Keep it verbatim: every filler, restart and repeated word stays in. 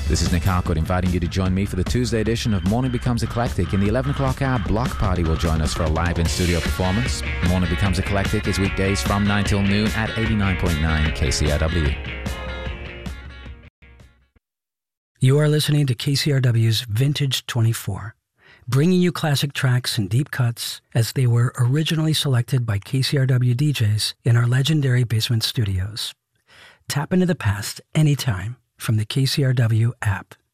This is Nick Harcourt inviting you to join me for the Tuesday edition of Morning Becomes Eclectic. In the eleven o'clock hour, Block Party will join us for a live in-studio performance. Morning Becomes Eclectic is weekdays from nine till noon at eighty-nine point nine K C R W. You are listening to K C R W's Vintage twenty-four, bringing you classic tracks and deep cuts as they were originally selected by K C R W D Js in our legendary basement studios. Tap into the past anytime from the K C R W app.